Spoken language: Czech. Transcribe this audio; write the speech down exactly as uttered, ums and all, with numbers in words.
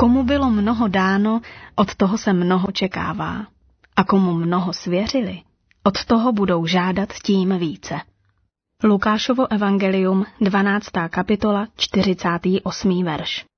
Komu bylo mnoho dáno, od toho se mnoho čekává. A komu mnoho svěřili, od toho budou žádat tím více. Lukášovo evangelium, dvanáctá kapitola, čtyřicátý osmý verš.